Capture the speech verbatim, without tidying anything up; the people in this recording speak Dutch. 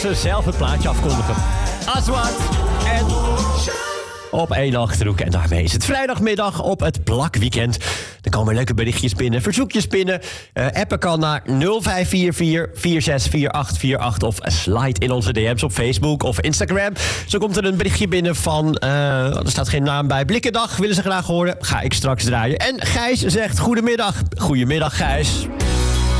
ze zelf het plaatje afkondigen. Aswad en op één Achterhoek. En daarmee is het vrijdagmiddag op het Plakweekend. Er komen leuke berichtjes binnen, verzoekjes binnen. Uh, appen kan naar nul vijf vier vier, vier zes vier acht vier acht... of slide in onze D M's op Facebook of Instagram. Zo komt er een berichtje binnen van... Uh, er staat geen naam bij. Blikkendag willen ze graag horen. Ga ik straks draaien. En Gijs zegt goedemiddag. Goedemiddag, Gijs.